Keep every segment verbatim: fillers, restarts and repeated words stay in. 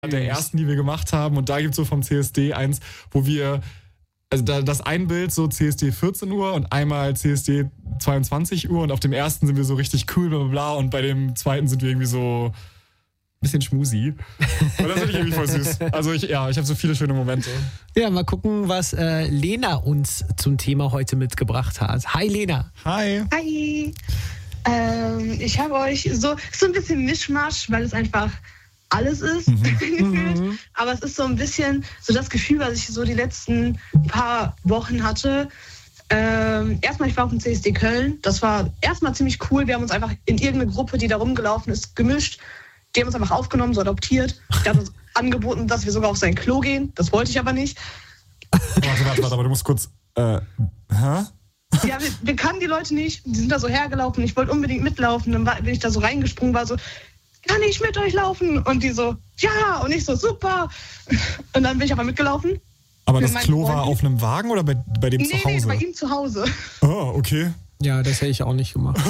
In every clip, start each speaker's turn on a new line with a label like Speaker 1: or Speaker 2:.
Speaker 1: der ersten, die wir gemacht haben. Und da gibt es so vom C S D eins, wo wir, also da, das ein Bild so C S D vierzehn Uhr und einmal C S D zweiundzwanzig Uhr. Und auf dem ersten sind wir so richtig cool, bla bla bla. Und bei dem zweiten sind wir irgendwie so ein bisschen schmusi. Und das finde ich irgendwie voll süß. Also ich, ja, ich habe so viele schöne Momente.
Speaker 2: Ja, mal gucken, was äh, Lena uns zum Thema heute mitgebracht hat. Hi Lena.
Speaker 1: Hi.
Speaker 3: Hi. Ähm, ich habe euch so, so ein bisschen Mischmasch, weil es einfach alles ist, mhm. gefühlt. Aber es ist so ein bisschen so das Gefühl, was ich so die letzten paar Wochen hatte. Ähm, erstmal, ich war auf dem C S D Köln. Das war erstmal ziemlich cool. Wir haben uns einfach in irgendeine Gruppe, die da rumgelaufen ist, gemischt. Die haben uns einfach aufgenommen, so adoptiert. Der hat uns angeboten, dass wir sogar auf sein Klo gehen. Das wollte ich aber nicht.
Speaker 1: Warte, warte, warte, aber du musst kurz... Äh, hä?
Speaker 3: Ja, wir, wir kannten die Leute nicht. Die sind da so hergelaufen. Ich wollte unbedingt mitlaufen. Dann war, bin ich da so reingesprungen, war so, kann ich mit euch laufen? Und die so, ja. Und ich so, super. Und dann bin ich aber mitgelaufen.
Speaker 1: Aber das Klo war auf einem Wagen oder bei, bei dem
Speaker 3: nee,
Speaker 1: zu Hause?
Speaker 3: Nee, bei ihm zu Hause.
Speaker 1: Oh, okay.
Speaker 2: Ja, das hätte ich auch nicht gemacht.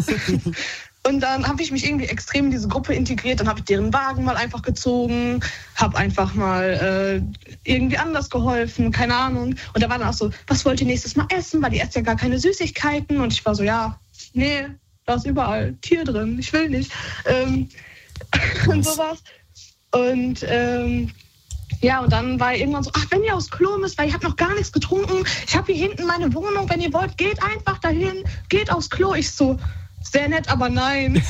Speaker 3: Und dann habe ich mich irgendwie extrem in diese Gruppe integriert. Dann habe ich deren Wagen mal einfach gezogen, habe einfach mal äh, irgendwie anders geholfen, keine Ahnung. Und da war dann auch so, was wollt ihr nächstes Mal essen? Weil die essen ja gar keine Süßigkeiten. Und ich war so, ja, nee, da ist überall Tier drin, ich will nicht. Ähm, und sowas. Und ähm, ja, und dann war irgendwann so, ach, wenn ihr aufs Klo müsst, weil ich habe noch gar nichts getrunken. Ich habe hier hinten meine Wohnung, wenn ihr wollt, geht einfach dahin, geht aufs Klo. Ich so, sehr nett, aber nein.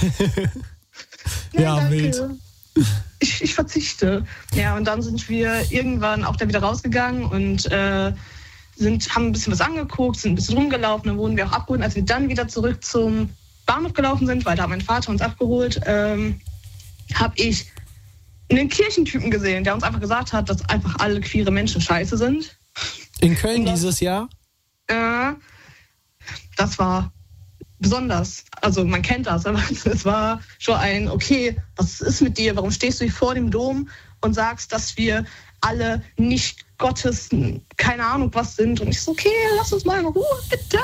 Speaker 3: nee,
Speaker 2: ja,
Speaker 3: danke.
Speaker 2: wild.
Speaker 3: Ich, ich verzichte. Ja, und dann sind wir irgendwann auch da wieder rausgegangen und äh, sind, haben ein bisschen was angeguckt, sind ein bisschen rumgelaufen, dann wurden wir auch abgeholt. Als wir dann wieder zurück zum Bahnhof gelaufen sind, weil da hat mein Vater uns abgeholt, ähm, habe ich einen Kirchentypen gesehen, der uns einfach gesagt hat, dass einfach alle queere Menschen scheiße sind.
Speaker 2: In Köln
Speaker 3: das,
Speaker 2: dieses Jahr?
Speaker 3: Äh, das war besonders, also man kennt das, aber es war schon ein, okay, was ist mit dir? Warum stehst du hier vor dem Dom und sagst, dass wir alle nicht Gottes, keine Ahnung was sind? Und ich so, okay, lass uns mal in Ruhe, bitte.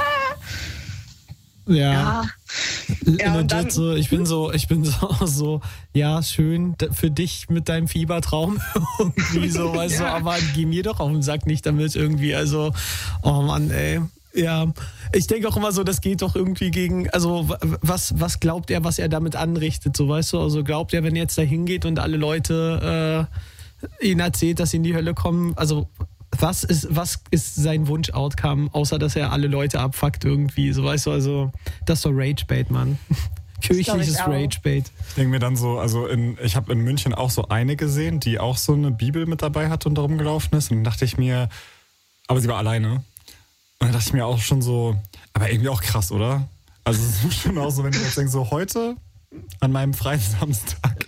Speaker 2: Ja.
Speaker 3: Ja. Ja, und dann,
Speaker 2: so, ich bin so, ich bin so, so, ja, schön für dich mit deinem Fiebertraum irgendwie so, weißt ja. du, aber geh mir doch auf den Sack nicht damit irgendwie, also, oh Mann, ey. Ja, ich denke auch immer so, das geht doch irgendwie gegen, also was, was glaubt er, was er damit anrichtet, so, weißt du, also glaubt er, wenn er jetzt da hingeht und alle Leute äh, ihn erzählt, dass sie in die Hölle kommen, also was ist, was ist sein Wunsch-Outcome, außer dass er alle Leute abfuckt irgendwie, so, weißt du, also das ist so Rage-Bait, Mann. Kirchliches Rage-Bait.
Speaker 1: Ich denke mir dann so, also in, ich habe in München auch so eine gesehen, die auch so eine Bibel mit dabei hatte und da rumgelaufen ist und dann dachte ich mir, aber sie war alleine. Und dann dachte ich mir auch schon so, aber irgendwie auch krass, oder? Also es ist schon auch so, wenn ich jetzt denke, so heute an meinem freien Samstag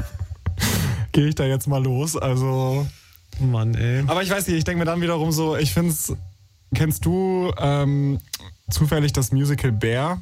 Speaker 1: gehe ich da jetzt mal los, also...
Speaker 2: Mann, ey.
Speaker 1: Aber ich weiß nicht, ich denke mir dann wiederum so, ich finde es, kennst du ähm, zufällig das Musical Bear?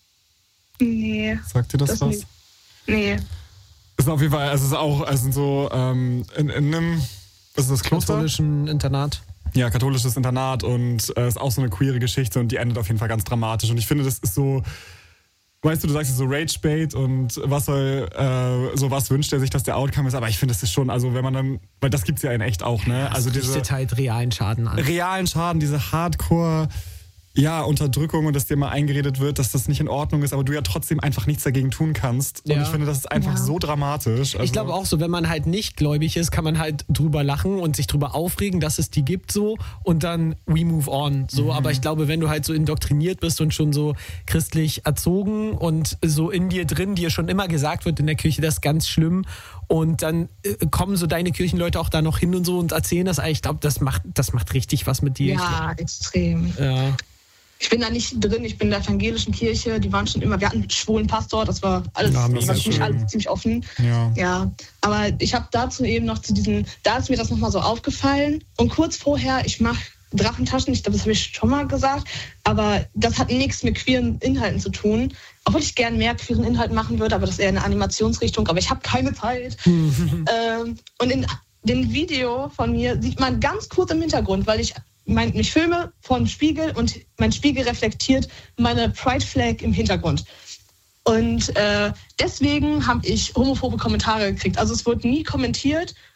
Speaker 3: Nee.
Speaker 1: Sagt dir das, das was?
Speaker 3: Nicht. Nee.
Speaker 1: Ist auf jeden Fall, also es ist auch, also so ähm, in, in einem, was ist das, Kloster?
Speaker 2: Katholischen Internat.
Speaker 1: Ja, katholisches Internat und es äh, ist auch so eine queere Geschichte und die endet auf jeden Fall ganz dramatisch. Und ich finde, das ist so, weißt du, du sagst so Rage-Bait und was soll, äh, so was wünscht er sich, dass der Outcome ist, aber ich finde, das ist schon, also wenn man dann, weil das gibt's ja in echt auch, ne?
Speaker 2: Ja,
Speaker 1: also diese
Speaker 2: richtet halt realen Schaden an.
Speaker 1: Realen Schaden, diese Hardcore, ja, Unterdrückung und dass dir mal eingeredet wird, dass das nicht in Ordnung ist, aber du ja trotzdem einfach nichts dagegen tun kannst. Und
Speaker 2: ja.
Speaker 1: ich finde, das ist einfach ja. so dramatisch. Also
Speaker 2: ich glaube auch so, wenn man halt nicht gläubig ist, kann man halt drüber lachen und sich drüber aufregen, dass es die gibt so und dann we move on. So, mhm. Aber ich glaube, wenn du halt so indoktriniert bist und schon so christlich erzogen und so in dir drin, dir schon immer gesagt wird in der Kirche, das ist ganz schlimm und dann äh, kommen so deine Kirchenleute auch da noch hin und so und erzählen das. Ich glaube, das macht, das macht richtig was mit dir.
Speaker 3: Ja, extrem.
Speaker 2: Ja.
Speaker 3: Ich bin da nicht drin, ich bin in der evangelischen Kirche, die waren schon immer, wir hatten einen schwulen Pastor, das war alles,
Speaker 1: ja,
Speaker 3: das war ziemlich, alles ziemlich offen.
Speaker 1: Ja,
Speaker 3: ja aber ich habe dazu eben noch zu diesen, da ist mir das nochmal so aufgefallen und kurz vorher, ich mache Drachentaschen, ich glaube, das habe ich schon mal gesagt, aber das hat nichts mit queeren Inhalten zu tun, obwohl ich gerne mehr queeren Inhalt machen würde, aber das ist eher eine Animationsrichtung, aber ich habe keine Zeit. ähm, und in dem Video von mir sieht man ganz kurz im Hintergrund, weil ich Mein, ich filme vom Spiegel und mein Spiegel reflektiert meine Pride Flag im Hintergrund. Und äh, deswegen habe ich homophobe Kommentare gekriegt. Also es wurde nie kommentiert